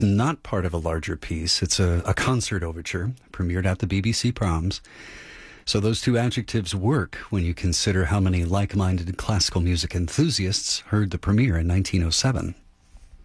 not part of a larger piece. It's a concert overture, premiered at the BBC Proms. So those two adjectives work when you consider how many like-minded classical music enthusiasts heard the premiere in 1907.